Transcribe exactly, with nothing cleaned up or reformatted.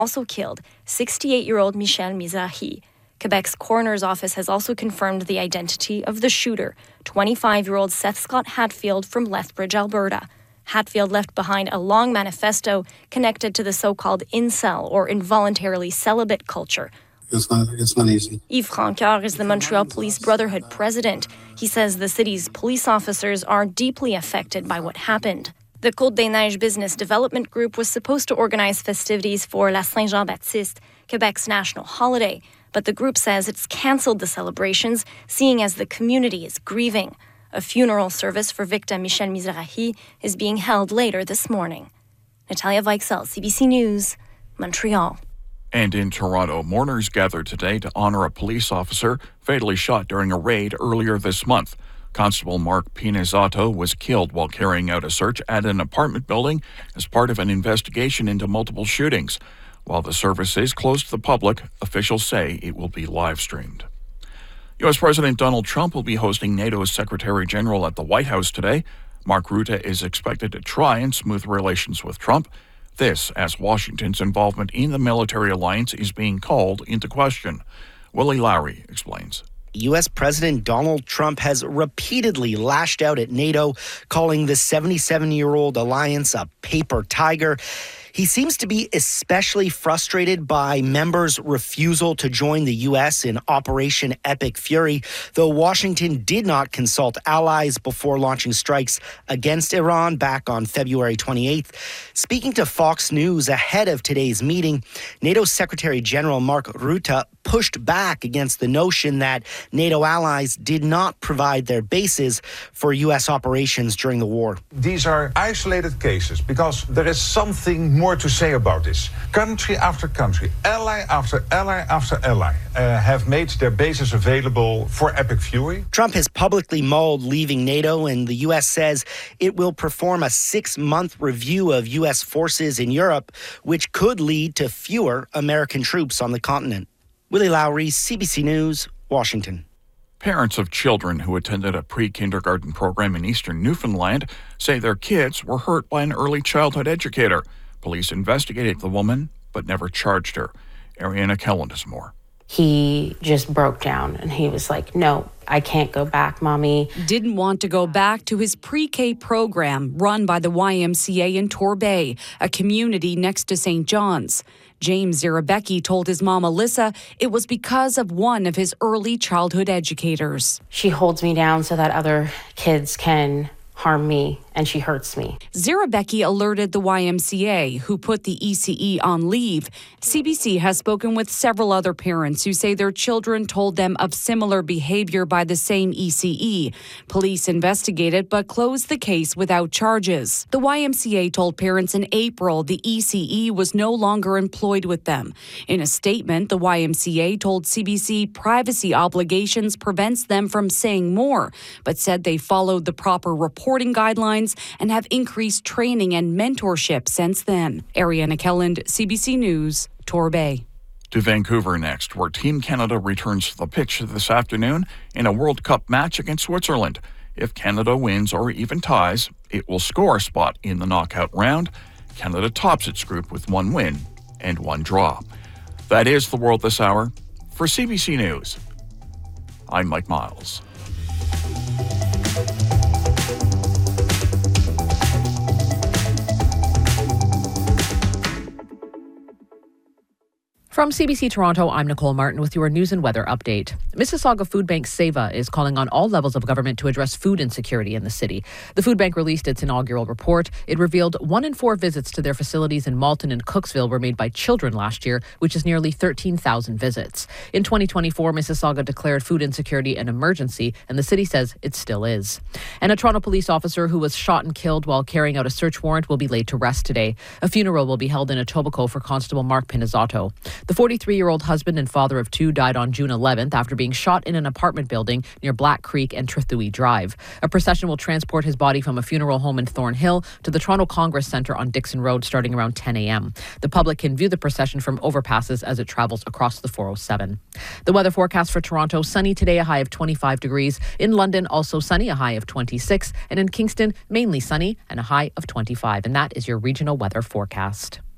Also killed sixty-eight-year-old Michel Mizrahi. Quebec's coroner's office has also confirmed the identity of the shooter, twenty-five-year-old Seth Scott Hatfield from Lethbridge, Alberta. Hatfield left behind a long manifesto connected to the so-called incel, or involuntarily celibate culture. It's not, it's not easy. Yves Francoeur is the Montreal Police Brotherhood president. He says the city's police officers are deeply affected by what happened. The Côte des Neiges Business Development Group was supposed to organize festivities for La Saint-Jean-Baptiste, Quebec's national holiday, but the group says it's cancelled the celebrations, seeing as the community is grieving. A funeral service for victim Michel Mizrahi is being held later this morning. Natalia Weichsel, C B C News, Montreal. And in Toronto, mourners gathered today to honor a police officer fatally shot during a raid earlier this month. Constable Mark Pinizzato was killed while carrying out a search at an apartment building as part of an investigation into multiple shootings. While the service is closed to the public, officials say it will be live-streamed. U S. President Donald Trump will be hosting NATO's Secretary General at the White House today. Mark Rutte is expected to try and smooth relations with Trump. This, as Washington's involvement in the military alliance is being called into question. Willie Lowry explains. U S. President Donald Trump has repeatedly lashed out at NATO, calling the seventy-seven-year-old alliance a paper tiger. He seems to be especially frustrated by members' refusal to join the U S in Operation Epic Fury, though Washington did not consult allies before launching strikes against Iran back on February twenty-eighth. Speaking to Fox News ahead of today's meeting, NATO Secretary General Mark Rutte pushed back against the notion that NATO allies did not provide their bases for U S operations during the war. These are isolated cases because there is something more to say about this. Country after country, ally after ally after ally uh, have made their bases available for Epic Fury. Trump has publicly mulled leaving NATO, and the U S says it will perform a six-month review of U S forces in Europe, which could lead to fewer American troops on the continent. Willie Lowry, C B C News, Washington. Parents of children who attended a pre-kindergarten program in eastern Newfoundland say their kids were hurt by an early childhood educator. Police investigated the woman, but never charged her. Ariana Kellen does more. He just broke down and he was like, no, I can't go back, Mommy. Didn't want to go back to his pre-K program run by the Y M C A in Torbay, a community next to Saint John's. James Zirabecki told his mom, Alyssa, it was because of one of his early childhood educators. She holds me down so that other kids can harm me, and she hurts me. Zirabecki alerted the Y M C A, who put the E C E on leave. C B C has spoken with several other parents who say their children told them of similar behavior by the same E C E. Police investigated but closed the case without charges. The Y M C A told parents in April the E C E was no longer employed with them. In a statement, the Y M C A told C B C privacy obligations prevents them from saying more, but said they followed the proper reporting guidelines and have increased training and mentorship since then. Ariana Kelland, C B C News, Torbay. To Vancouver next, where Team Canada returns to the pitch this afternoon in a World Cup match against Switzerland. If Canada wins or even ties, it will score a spot in the knockout round. Canada tops its group with one win and one draw. That is the world this hour. For C B C News, I'm Mike Miles. From C B C Toronto, I'm Nicole Martin with your news and weather update. Mississauga Food Bank Seva is calling on all levels of government to address food insecurity in the city. The food bank released its inaugural report. It revealed one in four visits to their facilities in Malton and Cooksville were made by children last year, which is nearly thirteen thousand visits. In twenty twenty-four, Mississauga declared food insecurity an emergency, and the city says it still is. And a Toronto police officer who was shot and killed while carrying out a search warrant will be laid to rest today. A funeral will be held in Etobicoke for Constable Mark Pinizzato. The forty-three-year-old husband and father of two died on June eleventh after being shot in an apartment building near Black Creek and Trethewey Drive. A procession will transport his body from a funeral home in Thornhill to the Toronto Congress Centre on Dixon Road starting around ten a.m. The public can view the procession from overpasses as it travels across the four oh seven. The weather forecast for Toronto, sunny today, a high of twenty-five degrees. In London, also sunny, a high of twenty-six. And in Kingston, mainly sunny and a high of twenty-five. And that is your regional weather forecast.